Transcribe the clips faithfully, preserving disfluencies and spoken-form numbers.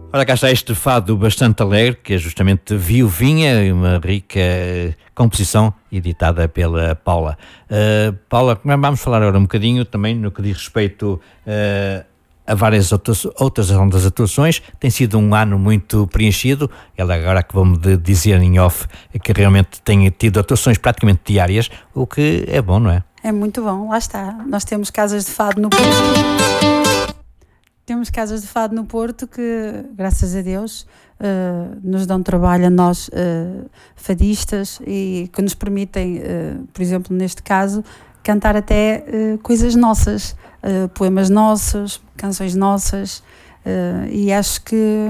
Ora, cá está este fado bastante alegre, que é justamente Viuvinha, uma rica composição editada pela Paula. Uh, Paula, vamos falar agora um bocadinho também no que diz respeito uh, a várias outras, outras das atuações. Tem sido um ano muito preenchido. Ela agora que vamos dizer em off que realmente tem tido atuações praticamente diárias, o que é bom, não é? É muito bom, lá está. Nós temos casas de fado no Porto. Temos casas de fado no Porto que, graças a Deus, uh, nos dão trabalho a nós, uh, fadistas, e que nos permitem, uh, por exemplo, neste caso, cantar até uh, coisas nossas, uh, poemas nossos, canções nossas, uh, e acho que,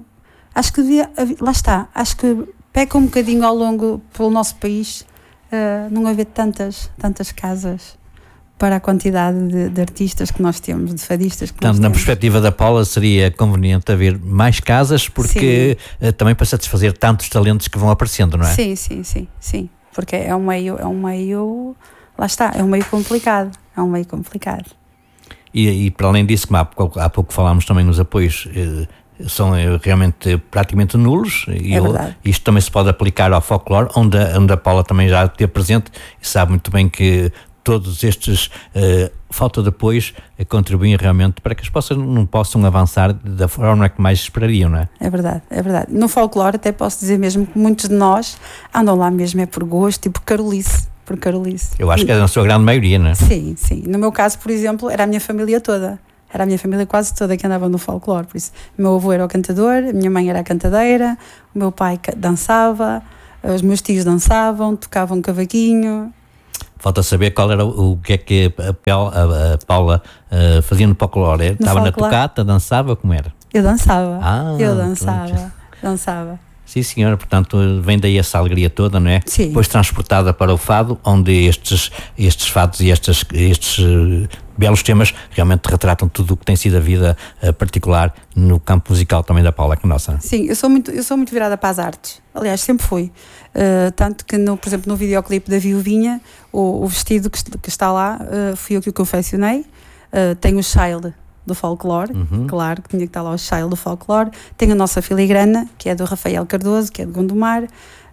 acho que devia, lá está, acho que peca um bocadinho ao longo pelo nosso país, uh, não haver tantas, tantas casas para a quantidade de, de artistas que nós temos, de fadistas que Portanto, nós na temos. perspectiva da Paula, seria conveniente haver mais casas, porque uh, também para satisfazer tantos talentos que vão aparecendo, não é? Sim, sim, sim, sim, porque é um meio, é um meio, lá está, é um meio complicado, é um meio complicado. E, e para além disso, como há pouco, há pouco falámos também nos apoios, uh, são uh, realmente praticamente nulos, e é eu, isto também se pode aplicar ao folclore, onde, onde a Paula também já esteve presente e sabe muito bem que todos estes uh, falta de apoios uh, contribuem realmente para que as possam, não possam avançar da forma que mais esperariam, não é? É verdade, é verdade. No folclore até posso dizer mesmo que muitos de nós andam lá mesmo é por gosto e por carolice, por carolice. Eu acho que é na sua grande maioria, não é? Sim, sim. No meu caso, por exemplo, era a minha família toda. Era a minha família quase toda que andava no folclore, por isso o meu avô era o cantador, a minha mãe era a cantadeira, o meu pai dançava, os meus tios dançavam, tocavam cavaquinho. Falta saber qual era o, o que é que a, a, a Paula uh, fazia no folclore. Estava na tocata, dançava, como era? Eu dançava, ah, eu dançava, pronto. dançava. Sim, senhora, portanto vem daí essa alegria toda, não é? Sim. Depois transportada para o fado, onde estes, estes fados e estes, estes uh, belos temas realmente retratam tudo o que tem sido a vida uh, particular no campo musical também da Paula, que nossa. Sim, eu sou muito, eu sou muito virada para as artes, aliás, sempre fui. Uh, tanto que, no, por exemplo, no videoclipe da Viuvinha, o, o vestido que, que está lá, uh, fui eu que o confeccionei. Uh, tenho o Child do folclore, uhum. Claro que tinha que estar lá o Child do folclore. Tenho a nossa filigrana, que é do Rafael Cardoso, que é de Gondomar, uh,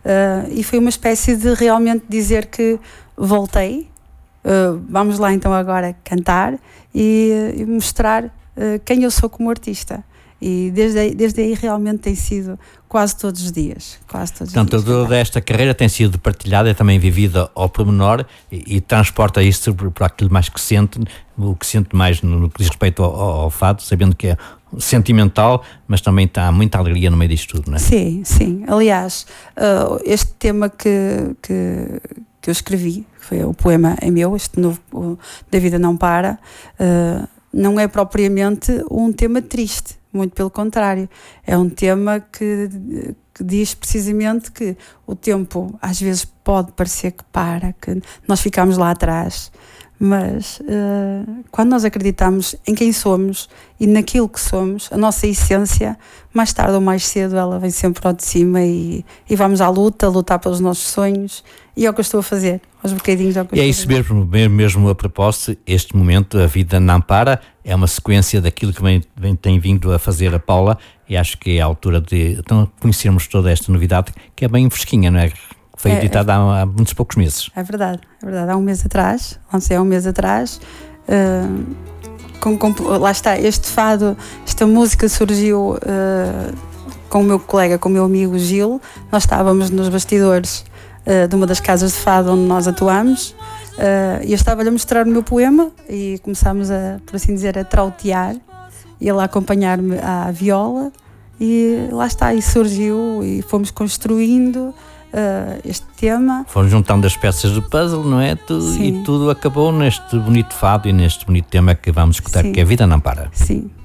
e foi uma espécie de realmente dizer que voltei, uh, vamos lá então agora cantar e, e mostrar uh, quem eu sou como artista. E desde aí, desde aí realmente tem sido quase todos os dias. Quase todos Portanto, os dias. toda esta carreira tem sido partilhada, é também vivida ao pormenor e, e transporta isto para aquilo mais que sente, o que sente mais no, no que diz respeito ao, ao, ao fado, sabendo que é sentimental, mas também está muita alegria no meio disto tudo, não é? Sim, sim. Aliás, uh, este tema que, que, que eu escrevi, que foi o poema é meu, este novo, o Da Vida Não Para, uh, não é propriamente um tema triste. Muito pelo contrário, é um tema que, que diz precisamente que o tempo às vezes pode parecer que para, que nós ficamos lá atrás, mas uh, quando nós acreditamos em quem somos e naquilo que somos, a nossa essência, mais tarde ou mais cedo ela vem sempre ao de cima e, e vamos à luta, lutar pelos nossos sonhos, e é o que eu estou a fazer, aos bocadinhos é o que eu E é estou isso mesmo, mesmo a propósito, este momento, A Vida Não Para, é uma sequência daquilo que vem, vem, tem vindo a fazer a Paula, e acho que é a altura de então, conhecermos toda esta novidade, que é bem fresquinha, não é? Foi é, editada é, há, há muitos poucos meses. É verdade, é verdade, há um mês atrás, lancei há um mês atrás, uh, com, com, lá está, este fado, esta música surgiu uh, com o meu colega, com o meu amigo Gil. Nós estávamos nos bastidores uh, de uma das casas de fado onde nós atuamos, uh, e eu estava-lhe a mostrar o meu poema e começámos a, por assim dizer, a trautear, e ele a acompanhar-me à viola, e lá está, e surgiu, e fomos construindo Uh, este tema. Foram juntando as peças do puzzle, não é? Tu, e tudo acabou neste bonito fado e neste bonito tema que vamos escutar, Sim. que é A Vida Não Para. Sim.